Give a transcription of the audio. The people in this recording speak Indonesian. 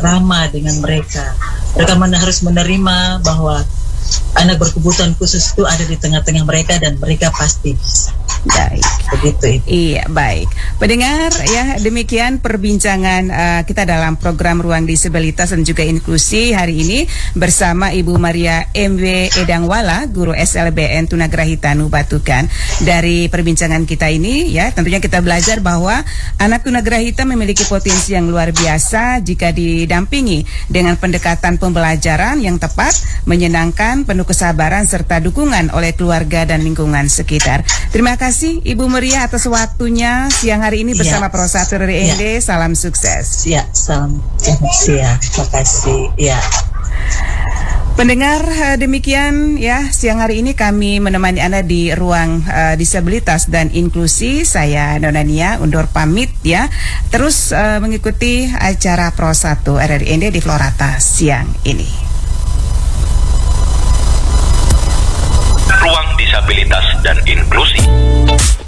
ramah dengan mereka. Mereka harus menerima bahwa anak berkebutuhan khusus itu ada di tengah-tengah mereka dan mereka pasti bisa. Baik. Begitu itu. Iya, baik. Pendengar, ya demikian perbincangan kita dalam program Ruang Disabilitas dan juga Inklusi hari ini bersama Ibu Maria M.W. Edangwala, Guru SLBN Tunagrahita Nubatukan. Dari perbincangan kita ini, ya tentunya kita belajar bahwa anak tunagrahita memiliki potensi yang luar biasa jika didampingi dengan pendekatan pembelajaran yang tepat, menyenangkan, penuh kesabaran serta dukungan oleh keluarga dan lingkungan sekitar. Terima kasih Ibu Maria atas waktunya siang hari ini bersama Prosatur RND. Salam sukses. Ya, salam ya. Terima kasih. Ya. Pendengar, demikian ya siang hari ini kami menemani Anda di Ruang Disabilitas dan Inklusi. Saya Nona Nia undur pamit ya. Terus mengikuti acara Pro 1 RRIND di Florata siang ini. Ruang Disabilitas dan Inklusi.